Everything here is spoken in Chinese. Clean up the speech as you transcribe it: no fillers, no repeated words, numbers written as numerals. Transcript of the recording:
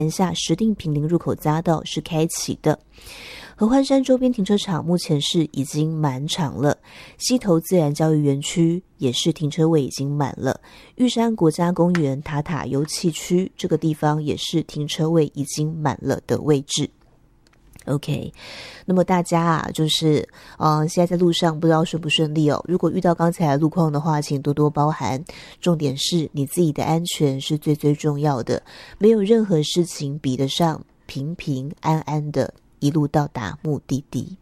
下石碇坪林入口匝道是开启的。合欢山周边停车场目前是已经满场了，溪头自然教育园区也是停车位已经满了，玉山国家公园塔塔油气区这个地方也是停车位已经满了的位置。OK， 那么大家啊，就是现在在路上不知道顺不顺利哦。如果遇到刚才的路况的话，请多多包涵。重点是你自己的安全是最最重要的，没有任何事情比得上平平安安的一路到达目的地。